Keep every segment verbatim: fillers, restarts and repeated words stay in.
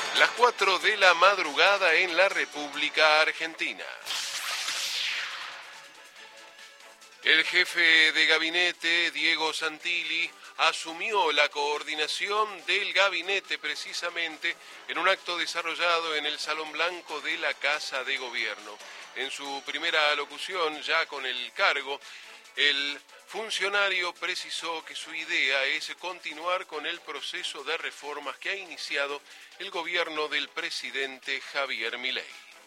Las cuatro de la madrugada en la República Argentina. El jefe de gabinete, Diego Santilli, asumió la coordinación del gabinete precisamente en un acto desarrollado en el Salón Blanco de la Casa de Gobierno. En su primera alocución, ya con el cargo, el funcionario precisó que su idea es continuar con el proceso de reformas que ha iniciado el gobierno del presidente Javier Milei.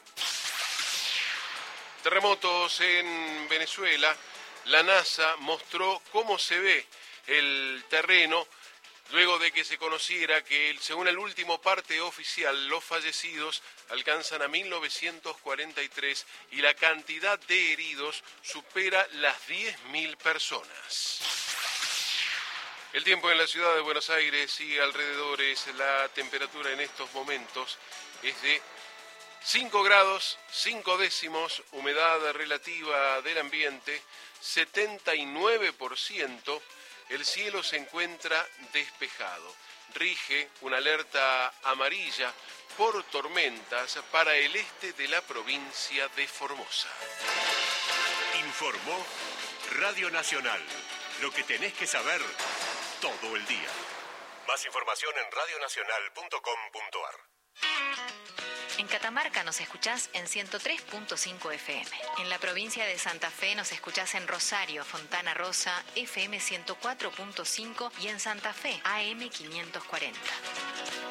Terremotos en Venezuela. La NASA mostró cómo se ve el terreno luego de que se conociera que, según el último parte oficial, los fallecidos alcanzan a mil novecientos cuarenta y tres y la cantidad de heridos supera las diez mil personas. El tiempo en la ciudad de Buenos Aires y alrededores, la temperatura en estos momentos es de cinco grados, cinco décimos, humedad relativa del ambiente, setenta y nueve por ciento, el cielo se encuentra despejado. Rige una alerta amarilla por tormentas para el este de la provincia de Formosa. Informó Radio Nacional, lo que tenés que saber todo el día. Más información en radio nacional punto com punto a r. En Catamarca nos escuchás en ciento tres punto cinco F M. En la provincia de Santa Fe nos escuchás en Rosario, Fontana Rosa, F M ciento cuatro punto cinco y en Santa Fe, A M quinientos cuarenta.